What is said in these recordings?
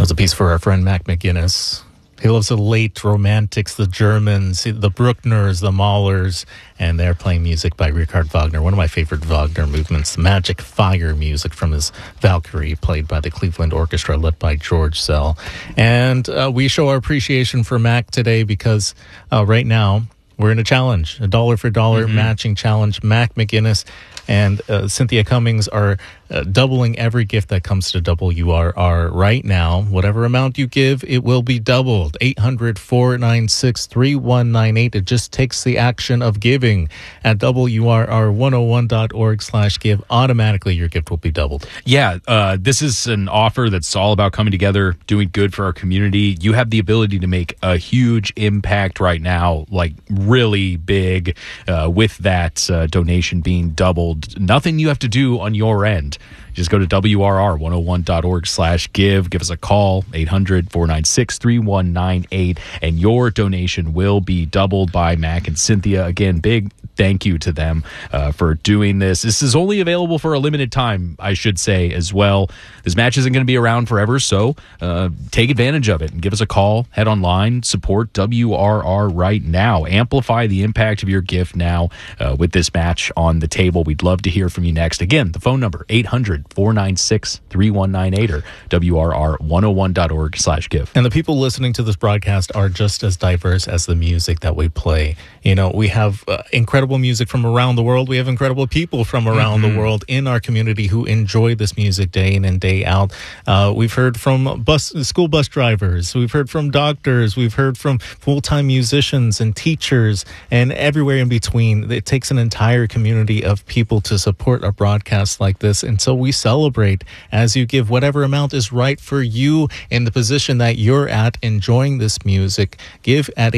was a piece for our friend Mac McGinnis. He loves the late romantics, the Germans, the Bruckners, the Mahlers, and they're playing music by Richard Wagner, one of my favorite Wagner movements, the Magic Fire music from his Valkyrie, played by the Cleveland Orchestra, led by George Szell. And we show our appreciation for Mac today because right now we're in a challenge, a dollar for dollar matching challenge. Mac McGinnis and Cynthia Cummings are doubling every gift that comes to WRR right now. Whatever amount you give, it will be doubled. 800-496-3198. It just takes the action of giving at WRR101.org/give. Automatically, your gift will be doubled. Yeah, this is an offer that's all about coming together, doing good for our community. You have the ability to make a huge impact right now, like really big, with that donation being doubled. Nothing you have to do on your end. Just go to WRR101.org/give. Give us a call, 800-496-3198, and your donation will be doubled by Mac and Cynthia. Again, big thank you to them for doing this. This is only available for a limited time, I should say, as well. This match isn't going to be around forever, so take advantage of it and give us a call. Head online, support WRR right now. Amplify the impact of your gift now with this match on the table. We'd love to hear from you next. Again, the phone number, 800-496-3198 or WRR101.org/give. And the people listening to this broadcast are just as diverse as the music that we play. You know, we have incredible music from around the world. We have incredible people from around the world in our community who enjoy this music day in and day out. We've heard from school bus drivers. We've heard from doctors. We've heard from full-time musicians and teachers and everywhere in between. It takes an entire community of people to support a broadcast like this. And so we celebrate as you give whatever amount is right for you in the position that you're at enjoying this music. Give at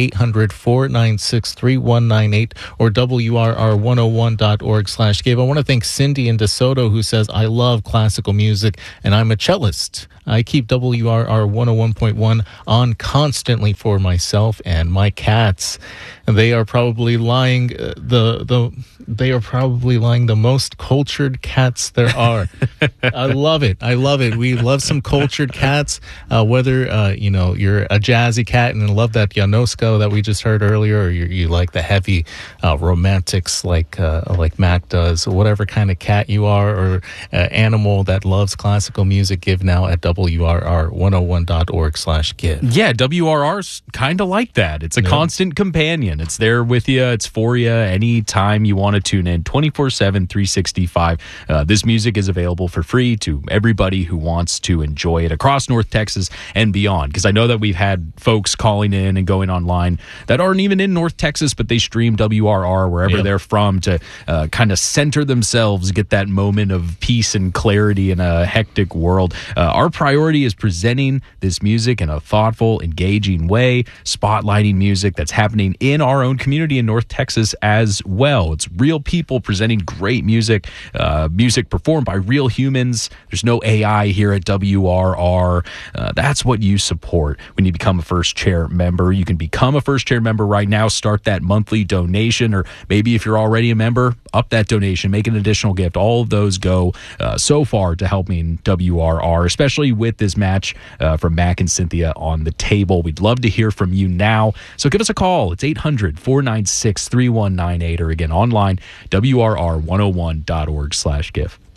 800-496-3198 or WRR101.org/give. I want to thank Cindy in DeSoto who says, I love classical music and I'm a cellist. I keep WRR 101.1 on constantly for myself and my cats. They are probably lying the most cultured cats there are. I love it. I love it. We love some cultured cats. Whether you're a jazzy cat and love that Janoska that we just heard earlier, or you like the heavy romantics like Mac does, whatever kind of cat you are or animal that loves classical music, give now at WRR101.org/give. Yeah, WRR's kind of like that. It's a constant companion. It's there with you. It's for you anytime you want to tune in, 24/7, 365. This music is available for free to everybody who wants to enjoy it across North Texas and beyond. Because I know that we've had folks calling in and going online that aren't even in North Texas, but they stream WRR wherever they're from to kind of center themselves, get that moment of peace and clarity in a hectic world. Our priority is presenting this music in a thoughtful, engaging way, spotlighting music that's happening in our own community in North Texas as well. It's real people presenting great music, music performed by real humans. There's no AI here at WRR. That's what you support when you become a First Chair member. You can become a First Chair member right now, start that monthly donation, or maybe if you're already a member, up that donation, make an additional gift. All of those go so far to helping WRR, especially with this match from Mac and Cynthia on the table. We'd love to hear from you now. So give us a call. It's 800-496-3198 or again online, WRR101.org/give.